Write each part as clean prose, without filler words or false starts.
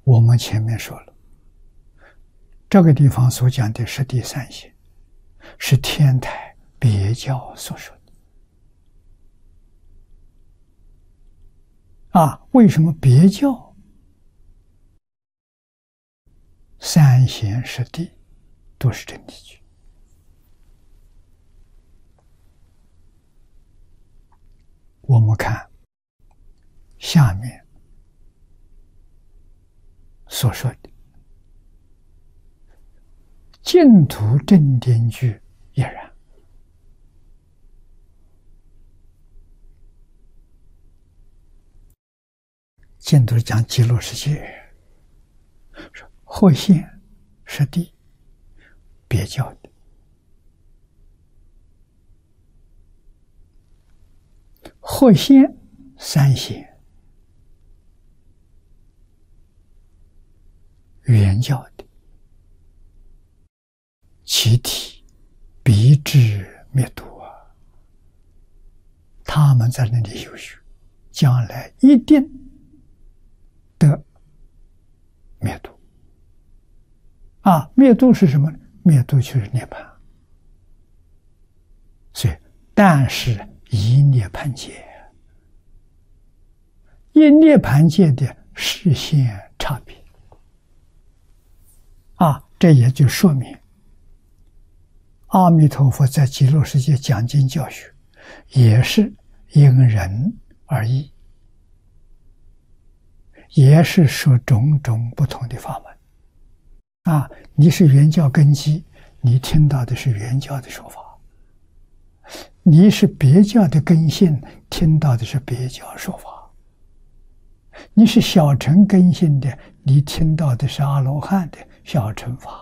我们前面说了，这个地方所讲的是第三性，是天台别教所说的。为什么别教三贤十地都是真谛句？我们看下面所说的净土正典句也然。净土讲极乐世界，或现实地别教的，或现三贤原教的，其体必至灭度他们在那里修学，将来一定得灭度。灭度是什么？灭度就是涅槃。所以，但是以涅槃界，因涅槃界的视线差别。这也就说明阿弥陀佛在极乐世界讲经教学，也是因人而异，也是说种种不同的法门。你是原教根基，你听到的是原教的说法；你是别教的根性，听到的是别教说法；你是小乘根性的，你听到的是阿罗汉的小乘法；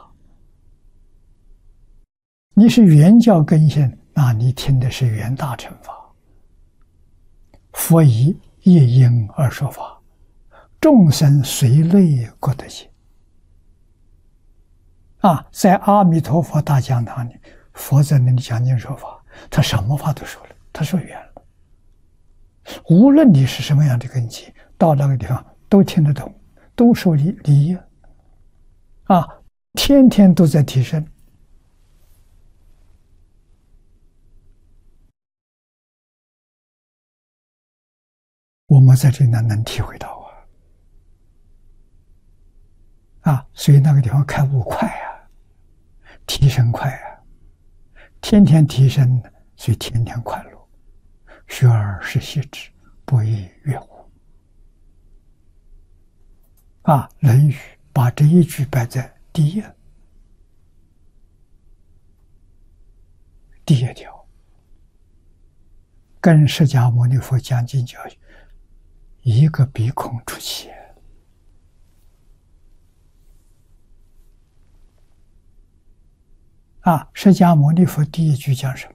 你是原教根性，那你听的是原大乘法。佛以一因而说法，众生随类各得解。在阿弥陀佛大讲堂里，佛在那里讲经说法，他什么话都说了，他说圆了。无论你是什么样的根基，到那个地方都听得懂，都受利益天天都在提升。我们在这里能体会到所以那个地方开悟快提升快天天提升，所以天天快乐。学而时习之，不亦乐乎。论语把这一句摆在第一条，跟释迦牟尼佛讲经教学一个鼻孔出气。释迦牟尼佛第一句讲什么？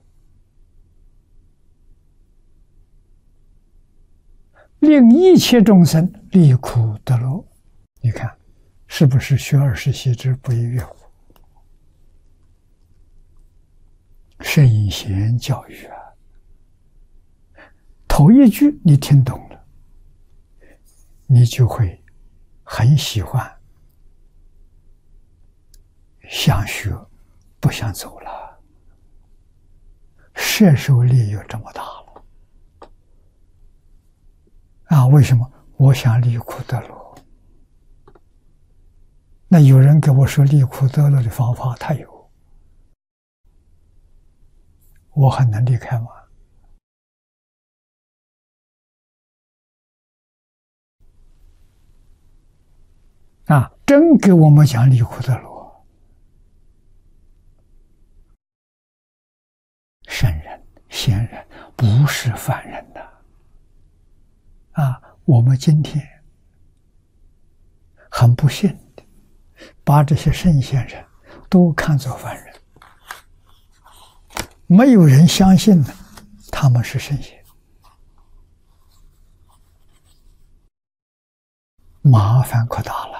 令一切众生离苦得乐。你看，是不是学而时习之，不亦乐乎？圣贤教育头一句你听懂了，你就会很喜欢，想学不想走了，摄受力有这么大了为什么？我想离苦得乐。那有人给我说离苦得乐的方法，他有，我很能离开吗？真给我们讲离苦得乐，圣人贤人，不是凡人的我们今天很不幸的把这些圣贤人都看作凡人，没有人相信他们是圣贤，麻烦可大了。